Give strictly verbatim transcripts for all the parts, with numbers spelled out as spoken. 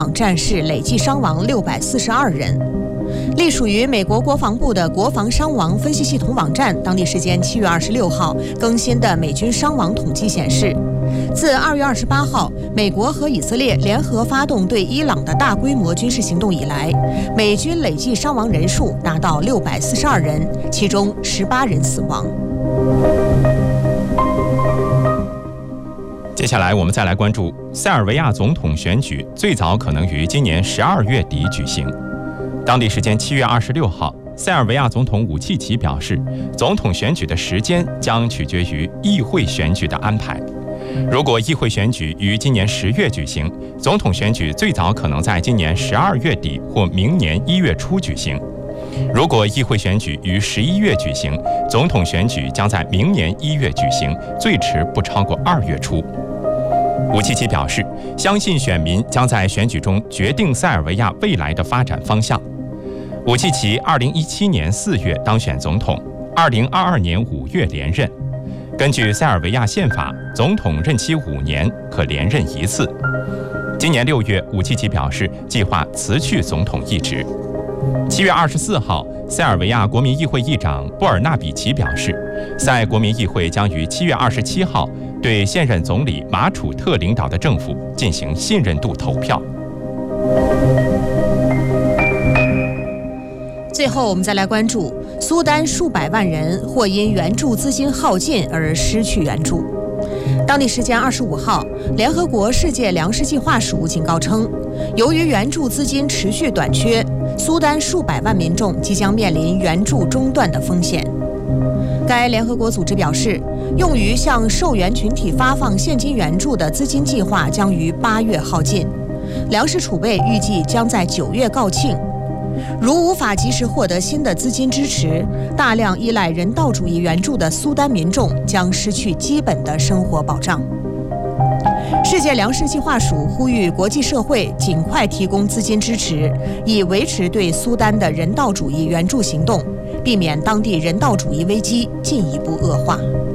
战事累计伤亡六百四十二人。隶属于美国国防部的国防伤亡分析系统网站，当地时间七月二十六号更新的美军伤亡统计显示，自二月二十八号美国和以色列联合发动对伊朗的大规模军事行动以来，美军累计伤亡人数达到六百四十二人，其中十八人死亡。 接下来我们再来关注塞尔维亚总统选举，最早可能于今年十二月底举行。当地时间七月二十六号，塞尔维亚总统武契奇表示，总统选举的时间将取决于议会选举的安排。如果议会选举于今年十月举行，总统选举最早可能在今年十二月底或明年一月初举行。如果议会选举于十一月举行，总统选举将在明年一月举行，最迟不超过二月初。武契奇表示，相信选民将在选举中决定塞尔维亚未来的发展方向。武契奇二零一七年四月当选总统，二零二二年五月连任。根据塞尔维亚宪法，总统任期五年，可连任一次。今年六月，武契奇表示计划辞去总统一职。七月二十四号，塞尔维亚国民议会议长布尔纳比奇表示，塞国民议会将于七月二十七号对现任总理马楚特领导的政府进行信任度投票。 最后，我们再来关注苏丹数百万人或因援助资金耗尽而失去援助。当地时间二十五号，联合国世界粮食计划署警告称，由于援助资金持续短缺，苏丹数百万民众即将面临援助中断的风险。该联合国组织表示，用于向受援群体发放现金援助的资金计划将于八月耗尽，粮食储备预计将在九月告罄。如无法及时获得新的资金支持，大量依赖人道主义援助的苏丹民众将失去基本的生活保障。世界粮食计划署呼吁国际社会尽快提供资金支持，以维持对苏丹的人道主义援助行动，避免当地人道主义危机进一步恶化。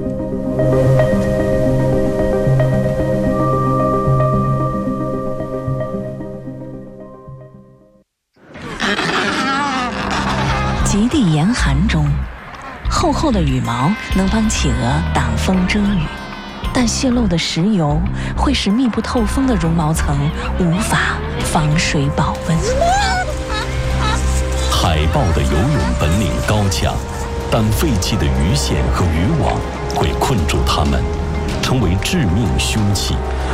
极地严寒中，厚厚的羽毛能帮企鹅挡风遮雨，但泄漏的石油会使密不透风的绒毛层无法防水保温。 海豹的游泳本领高强，但废弃的鱼线和渔网会困住它们，成为致命凶器。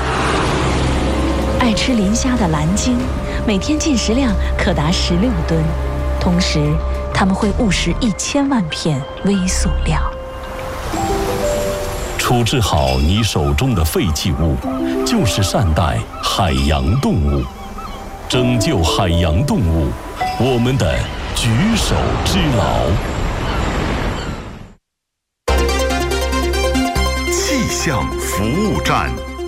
爱吃磷虾的蓝鲸每天进食量可达十六吨，同时它们会误食一千万片微塑料。 处置好你手中的废弃物，就是善待海洋动物，拯救海洋动物，我们的举手之劳。 气象服务站。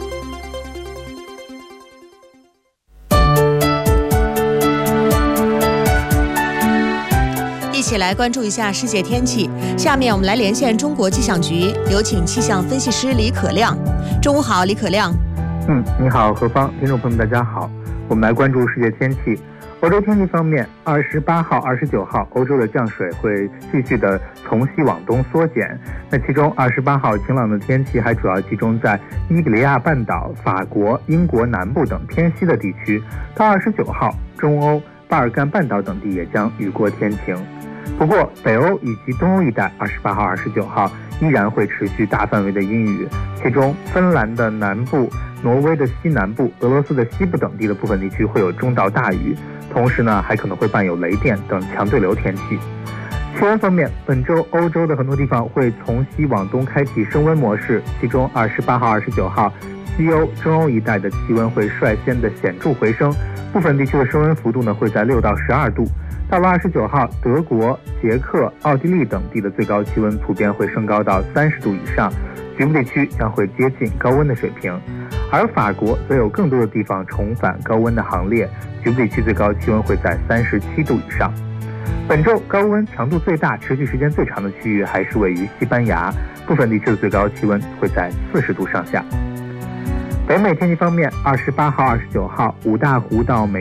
一起来关注一下世界天气。下面我们来连线中国气象局，有请气象分析师李可亮。中午好，李可亮。 嗯，你好，何芳，听众朋友们，大家好。我们来关注世界天气。欧洲天气方面，二十八号、二十九号，欧洲的降水会继续的从西往东缩减。那其中，二十八号晴朗的天气还主要集中在伊比利亚半岛、法国、英国南部等偏西的地区。到二十九号，中欧、巴尔干半岛等地也将雨过天晴。不过，北欧以及东欧一带，二十八号、二十九号依然会持续大范围的阴雨，其中芬兰的南部、挪威的西南部、俄罗斯的西部等地的部分地区会有中到大雨，同时呢，还可能会伴有雷电等强对流天气。气温方面，本周欧洲的很多地方会从西往东开启升温模式，其中二十八号、二十九号，西欧、中欧一带的气温会率先的显著回升，部分地区的升温幅度呢会在六到十二度。到了二十九号，德国、捷克、奥地利等地的最高气温普遍会升高到三十度以上，局部地区将会接近高温的水平。而法国则有更多的地方重返高温的行列，局部地区最高气温会在三十七度以上。本周高温强度最大、持续时间最长的区域还是位于西班牙，部分地区的最高气温会在四十度上下。北美天气方面，二十八号、二十九号，五大湖到美